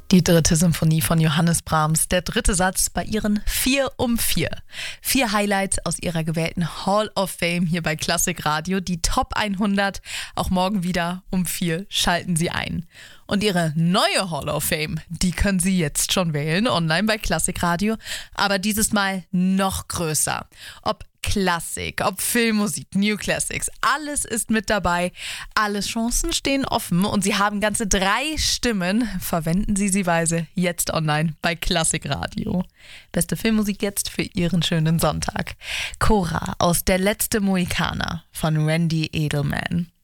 Die dritte Symphonie von Johannes Brahms, der dritte Satz bei ihren 4 um 4. 4 Highlights aus ihrer gewählten Hall of Fame hier bei Klassik Radio, die Top 100. Auch morgen wieder um 4 schalten Sie ein. Und ihre neue Hall of Fame, die können Sie jetzt schon wählen, online bei Klassik Radio, aber dieses Mal noch größer. Ob Klassik, ob Filmmusik, New Classics, alles ist mit dabei. Alle Chancen stehen offen und Sie haben ganze 3 Stimmen. Verwenden Sie sie weise jetzt online bei Klassik Radio. Beste Filmmusik jetzt für Ihren schönen Sonntag. Cora aus Der letzte Mohikaner von Randy Edelman.